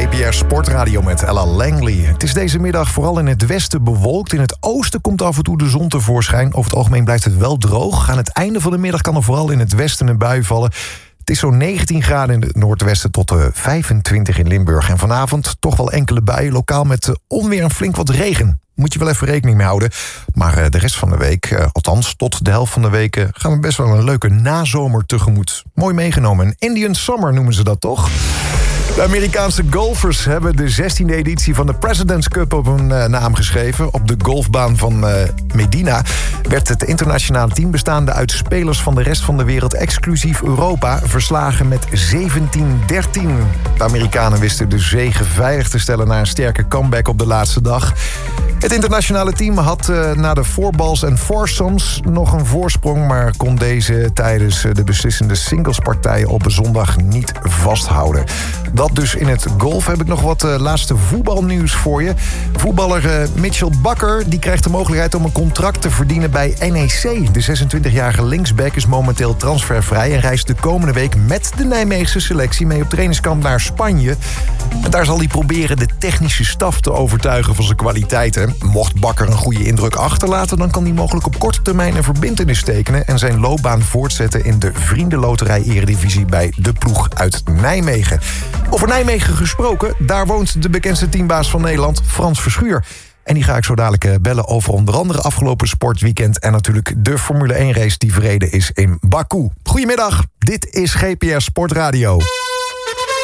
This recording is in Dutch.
GPR Sportradio met Ella Langley. Het is deze middag vooral in het westen bewolkt. In het oosten komt af en toe de zon tevoorschijn. Over het algemeen blijft het wel droog. Aan het einde van de middag kan er vooral in het westen een bui vallen. Het is zo'n 19 graden in het noordwesten tot 25 in Limburg. En vanavond toch wel enkele buien, lokaal met onweer en flink wat regen. Moet je wel even rekening mee houden. Maar de rest van de week, althans tot de helft van de week, gaan we best wel een leuke nazomer tegemoet. Mooi meegenomen. Een Indian Summer noemen ze dat toch? De Amerikaanse golfers hebben de 16e editie van de President's Cup op hun naam geschreven. Op de golfbaan van Medina werd het internationale team, bestaande uit spelers van de rest van de wereld, exclusief Europa, verslagen met 17-13. De Amerikanen wisten de zege veilig te stellen na een sterke comeback op de laatste dag. Het internationale team had na de fourballs en foursomes nog een voorsprong, maar kon deze tijdens de beslissende singlespartijen op zondag niet vasthouden. Dat dus in het golf. Heb ik nog wat laatste voetbalnieuws voor je. Voetballer Mitchell Bakker die krijgt de mogelijkheid om een contract te verdienen bij NEC. De 26-jarige linksback is momenteel transfervrij en reist de komende week met de Nijmeegse selectie mee op trainingskamp naar Spanje. En daar zal hij proberen de technische staf te overtuigen van zijn kwaliteiten. Mocht Bakker een goede indruk achterlaten, dan kan hij mogelijk op korte termijn een verbintenis tekenen en zijn loopbaan voortzetten in de Vriendenloterij-eredivisie bij de ploeg uit Nijmegen. Over Nijmegen gesproken, daar woont de bekendste teambaas van Nederland, Frans Verschuur. En die ga ik zo dadelijk bellen over onder andere afgelopen sportweekend en natuurlijk de Formule 1-race die verreden is in Baku. Goedemiddag, dit is GPR Sportradio.